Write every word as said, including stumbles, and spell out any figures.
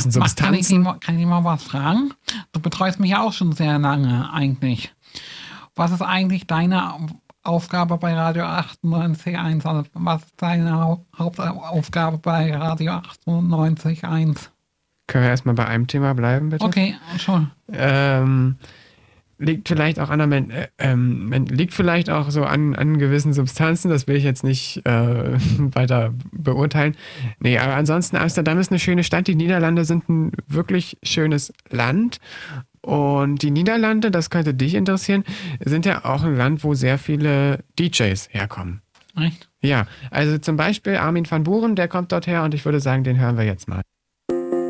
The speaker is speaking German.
gewissen Substanzen. Kann ich, kann ich mal was fragen? Du betreust mich ja auch schon sehr lange eigentlich. Was ist eigentlich deine Aufgabe bei Radio achtundneunzig Komma eins? Also was ist deine Hauptaufgabe bei Radio achtundneunzig Komma eins? Können wir erstmal bei einem Thema bleiben, bitte? Okay, schon. Ähm, liegt vielleicht auch an, äh, ähm, liegt vielleicht auch so an, an gewissen Substanzen, das will ich jetzt nicht äh, weiter beurteilen. Nee, aber ansonsten, Amsterdam ist eine schöne Stadt, die Niederlande sind ein wirklich schönes Land. Und die Niederlande, das könnte dich interessieren, sind ja auch ein Land, wo sehr viele D Js herkommen. Echt? Ja, also zum Beispiel Armin van Buuren, der kommt dort her und ich würde sagen, den hören wir jetzt mal.